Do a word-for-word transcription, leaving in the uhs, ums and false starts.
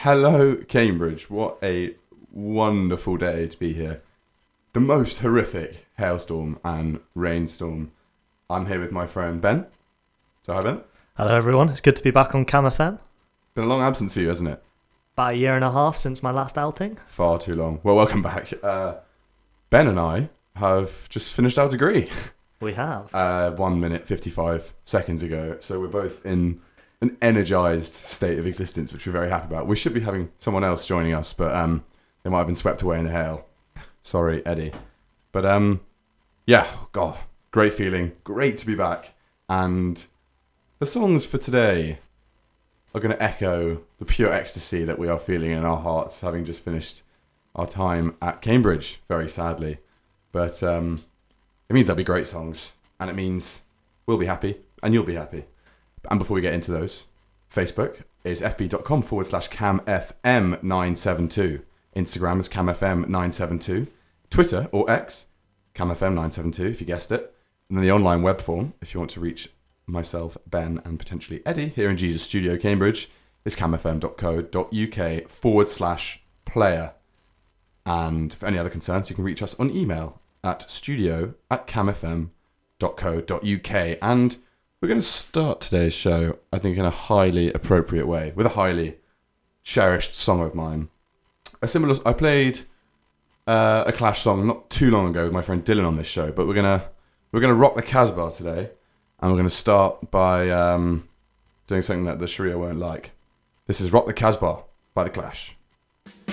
Hello, Cambridge. What a wonderful day to be here. The most horrific hailstorm and rainstorm. I'm here with my friend Ben. So hi, Ben. Hello, everyone. It's good to be back on Cam F M. Been a long absence for you, hasn't it? About a year and a half since my last outing. Far too long. Well, welcome back. Uh, Ben and I have just finished our degree. We have. Uh, one minute, fifty-five seconds ago. So we're both in an energised state of existence, which we're very happy about. We should be having someone else joining us, but um, they might have been swept away in the hail. Sorry, Eddie. But um, yeah, God, great feeling. Great to be back. And the songs for today are going to echo the pure ecstasy that we are feeling in our hearts, having just finished our time at Cambridge, very sadly. But um, it means they'll be great songs, and it means we'll be happy, and you'll be happy. And before we get into those, Facebook is fb.com forward slash camfm972. Instagram is camfm nine seven two. Twitter, or X, camfm nine seven two, if you guessed it. And then the online web form, if you want to reach myself, Ben, and potentially Eddie here in Jesus Studio, Cambridge, is camfm.co.uk forward slash player. And for any other concerns, you can reach us on email at studio at camfm.co.uk. And we're going to start today's show, I think, in a highly appropriate way, with a highly cherished song of mine. A similar, I played uh, a Clash song not too long ago with my friend Dylan on this show, but we're gonna we're gonna rock the Casbah today, and we're gonna start by um, doing something that the Sharia won't like. This is "Rock the Casbah" by the Clash.